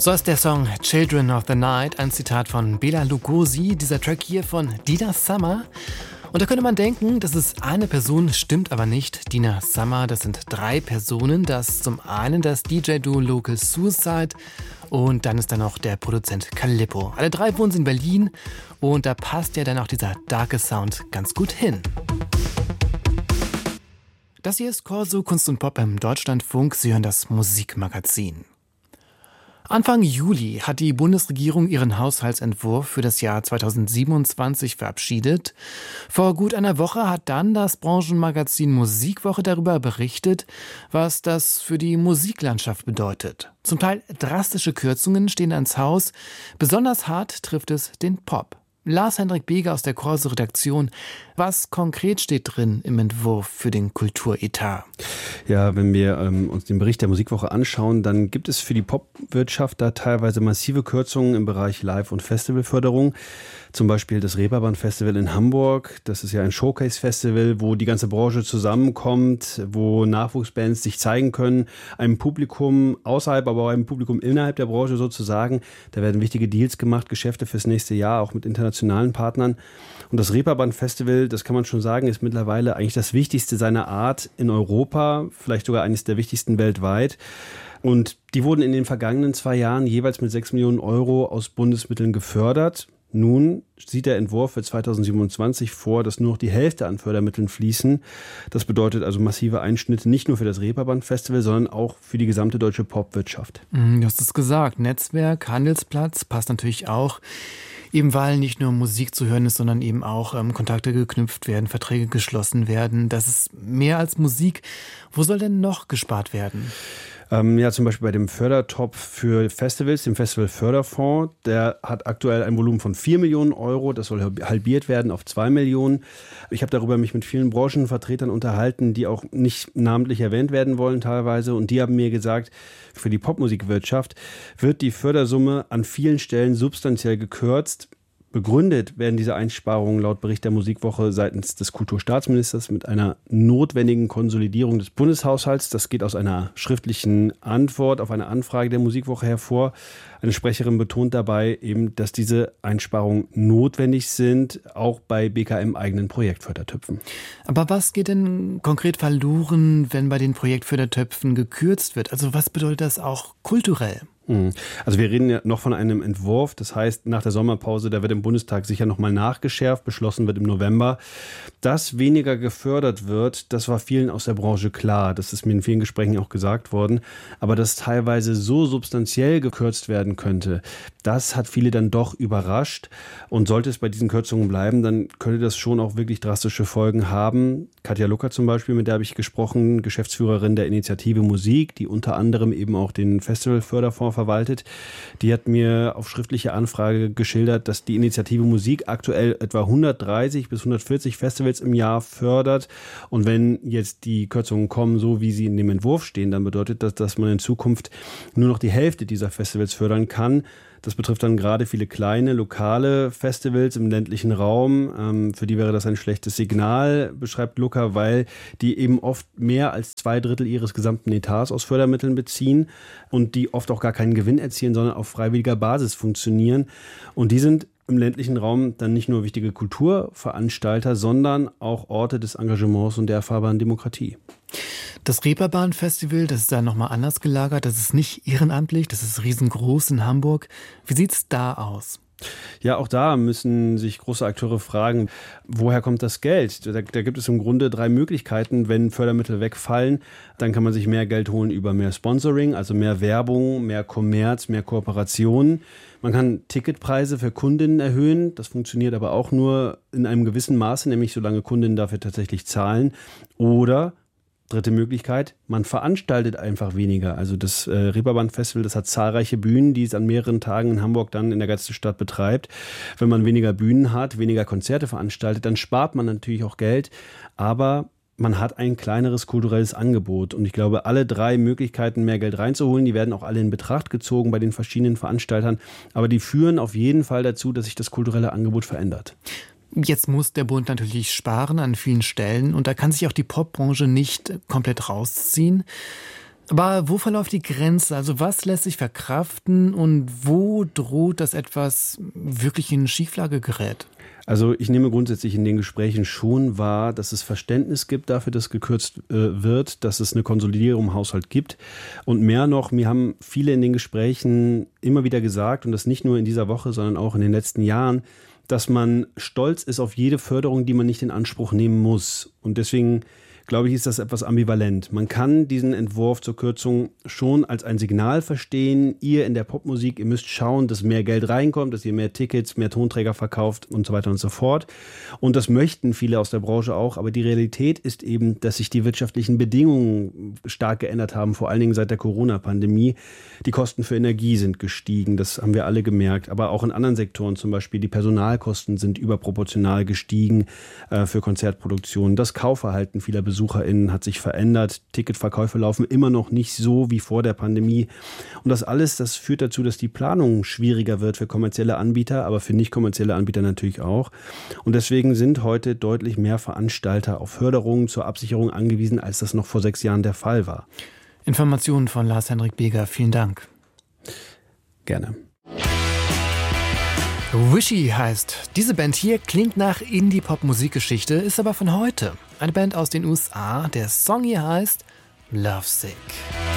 So ist der Song Children of the Night, ein Zitat von Bela Lugosi, dieser Track hier von Dina Summer. Und da könnte man denken, das ist eine Person, stimmt aber nicht. Dina Summer, das sind 3 Personen. Das ist zum einen das DJ-Duo Local Suicide und dann ist da noch der Produzent Calippo. Alle 3 wohnen sie in Berlin und da passt ja dann auch dieser darke Sound ganz gut hin. Das hier ist Corso Kunst und Pop im Deutschlandfunk. Sie hören das Musikmagazin. Anfang Juli hat die Bundesregierung ihren Haushaltsentwurf für das Jahr 2027 verabschiedet. Vor gut einer Woche hat dann das Branchenmagazin Musikwoche darüber berichtet, was das für die Musiklandschaft bedeutet. Zum Teil drastische Kürzungen stehen ans Haus. Besonders hart trifft es den Pop. Lars-Hendrik Beger aus der Corso-Redaktion. Was konkret steht drin im Entwurf für den Kulturetat? Ja, wenn wir uns den Bericht der Musikwoche anschauen, dann gibt es für die Popwirtschaft da teilweise massive Kürzungen im Bereich Live- und Festivalförderung. Zum Beispiel das Reeperbahn-Festival in Hamburg. Das ist ja ein Showcase-Festival, wo die ganze Branche zusammenkommt, wo Nachwuchsbands sich zeigen können. Einem Publikum außerhalb, aber auch einem Publikum innerhalb der Branche sozusagen. Da werden wichtige Deals gemacht, Geschäfte fürs nächste Jahr, auch mit internationalen Partnern. Und das Reeperbahn-Festival, das kann man schon sagen, ist mittlerweile eigentlich das wichtigste seiner Art in Europa, vielleicht sogar eines der wichtigsten weltweit. Und die wurden in den vergangenen 2 Jahren jeweils mit 6 Millionen Euro aus Bundesmitteln gefördert. Nun sieht der Entwurf für 2027 vor, dass nur noch die Hälfte an Fördermitteln fließen. Das bedeutet also massive Einschnitte nicht nur für das Reeperbahn-Festival, sondern auch für die gesamte deutsche Popwirtschaft. Du hast es gesagt, Netzwerk, Handelsplatz passt natürlich auch. Eben weil nicht nur Musik zu hören ist, sondern eben auch Kontakte geknüpft werden, Verträge geschlossen werden. Das ist mehr als Musik. Wo soll denn noch gespart werden? Ja, zum Beispiel bei dem Fördertopf für Festivals, dem Festivalförderfonds. Der hat aktuell ein Volumen von 4 Millionen Euro. Das soll halbiert werden auf 2 Millionen. Ich habe darüber mich mit vielen Branchenvertretern unterhalten, die auch nicht namentlich erwähnt werden wollen teilweise. Und die haben mir gesagt, für die Popmusikwirtschaft wird die Fördersumme an vielen Stellen substanziell gekürzt. Begründet werden diese Einsparungen laut Bericht der Musikwoche seitens des Kulturstaatsministers mit einer notwendigen Konsolidierung des Bundeshaushalts. Das geht aus einer schriftlichen Antwort auf eine Anfrage der Musikwoche hervor. Eine Sprecherin betont dabei eben, dass diese Einsparungen notwendig sind, auch bei BKM-eigenen Projektfördertöpfen. Aber was geht denn konkret verloren, wenn bei den Projektfördertöpfen gekürzt wird? Also was bedeutet das auch kulturell? Also wir reden ja noch von einem Entwurf, das heißt nach der Sommerpause, da wird im Bundestag sicher nochmal nachgeschärft, beschlossen wird im November. Dass weniger gefördert wird, das war vielen aus der Branche klar, das ist mir in vielen Gesprächen auch gesagt worden, aber dass teilweise so substanziell gekürzt werden könnte, das hat viele dann doch überrascht und sollte es bei diesen Kürzungen bleiben, dann könnte das schon auch wirklich drastische Folgen haben. Katja Lucker zum Beispiel, mit der habe ich gesprochen, Geschäftsführerin der Initiative Musik, die unter anderem eben auch den Festivalförderfonds verwaltet. Die hat mir auf schriftliche Anfrage geschildert, dass die Initiative Musik aktuell etwa 130 bis 140 Festivals im Jahr fördert. Und wenn jetzt die Kürzungen kommen, so wie sie in dem Entwurf stehen, dann bedeutet das, dass man in Zukunft nur noch die Hälfte dieser Festivals fördern kann. Das betrifft dann gerade viele kleine, lokale Festivals im ländlichen Raum. Für die wäre das ein schlechtes Signal, beschreibt Luca, weil die eben oft mehr als 2/3 ihres gesamten Etats aus Fördermitteln beziehen und die oft auch gar keinen Gewinn erzielen, sondern auf freiwilliger Basis funktionieren. Und die sind im ländlichen Raum dann nicht nur wichtige Kulturveranstalter, sondern auch Orte des Engagements und der erfahrbaren Demokratie. Das Reeperbahn-Festival, das ist da nochmal anders gelagert. Das ist nicht ehrenamtlich, das ist riesengroß in Hamburg. Wie sieht's da aus? Ja, auch da müssen sich große Akteure fragen, woher kommt das Geld? Da gibt es im Grunde 3 Möglichkeiten. Wenn Fördermittel wegfallen, dann kann man sich mehr Geld holen über mehr Sponsoring, also mehr Werbung, mehr Kommerz, mehr Kooperationen. Man kann Ticketpreise für Kundinnen erhöhen. Das funktioniert aber auch nur in einem gewissen Maße, nämlich solange Kundinnen dafür tatsächlich zahlen. Oder dritte Möglichkeit, man veranstaltet einfach weniger. Also das Reeperbahn-Festival, das hat zahlreiche Bühnen, die es an mehreren Tagen in Hamburg dann in der ganzen Stadt betreibt. Wenn man weniger Bühnen hat, weniger Konzerte veranstaltet, dann spart man natürlich auch Geld, aber man hat ein kleineres kulturelles Angebot. Und ich glaube, alle 3 Möglichkeiten, mehr Geld reinzuholen, die werden auch alle in Betracht gezogen bei den verschiedenen Veranstaltern. Aber die führen auf jeden Fall dazu, dass sich das kulturelle Angebot verändert. Jetzt muss der Bund natürlich sparen an vielen Stellen und da kann sich auch die Popbranche nicht komplett rausziehen. Aber wo verläuft die Grenze? Also was lässt sich verkraften und wo droht, dass etwas wirklich in Schieflage gerät? Also ich nehme grundsätzlich in den Gesprächen schon wahr, dass es Verständnis gibt dafür, dass gekürzt wird, dass es eine Konsolidierung im Haushalt gibt. Und mehr noch, mir haben viele in den Gesprächen immer wieder gesagt, und das nicht nur in dieser Woche, sondern auch in den letzten Jahren, dass man stolz ist auf jede Förderung, die man nicht in Anspruch nehmen muss. Und deswegen glaube ich, ist das etwas ambivalent. Man kann diesen Entwurf zur Kürzung schon als ein Signal verstehen. Ihr in der Popmusik, ihr müsst schauen, dass mehr Geld reinkommt, dass ihr mehr Tickets, mehr Tonträger verkauft und so weiter und so fort. Und das möchten viele aus der Branche auch. Aber die Realität ist eben, dass sich die wirtschaftlichen Bedingungen stark geändert haben, vor allen Dingen seit der Corona-Pandemie. Die Kosten für Energie sind gestiegen, das haben wir alle gemerkt. Aber auch in anderen Sektoren, zum Beispiel die Personalkosten sind überproportional gestiegen für Konzertproduktionen. Das Kaufverhalten vieler BesucherInnen hat sich verändert. Ticketverkäufe laufen immer noch nicht so wie vor der Pandemie. Und das alles, das führt dazu, dass die Planung schwieriger wird für kommerzielle Anbieter, aber für nicht kommerzielle Anbieter natürlich auch. Und deswegen sind heute deutlich mehr Veranstalter auf Förderungen zur Absicherung angewiesen, als das noch vor 6 Jahren der Fall war. Informationen von Lars-Henrik Beger. Vielen Dank. Gerne. Wishy heißt diese Band hier, klingt nach Indie-Pop-Musikgeschichte, ist aber von heute. Eine Band aus den USA. Der Song hier heißt Lovesick.